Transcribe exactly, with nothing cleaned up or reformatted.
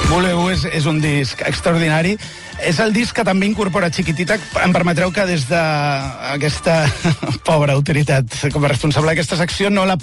Voleu és, és un disc extraordinari. És el disc que també incorpora Chiquitita. Em permetreu que des d'aquesta pobra autoritat com a responsable d'aquesta secció no la